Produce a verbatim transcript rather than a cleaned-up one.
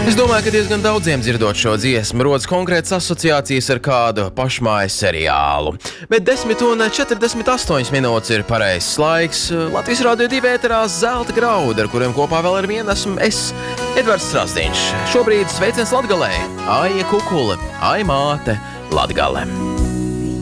Es domāju, ka diezgan daudziem dzirdot šo dziesmu rodas konkrētas asociācijas ar kādu pašmājas seriālu. Bet desmit un četrdesmit astoņas minūtes ir pareizs laiks. Latvijas Rādio divi ēterā Zelta graudi, ar kuriem kopā vēl ar vienu esmu es, Edvards Strasdiņš. Šobrīd sveiciens Latgalē, Aija Kukule, Ai māte Latgale.